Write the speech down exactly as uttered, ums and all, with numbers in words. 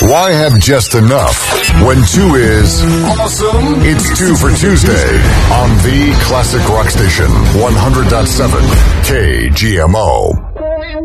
Why have just enough when two is awesome? It's two for Tuesday on the Classic Rock Station, one hundred point seven K G M O.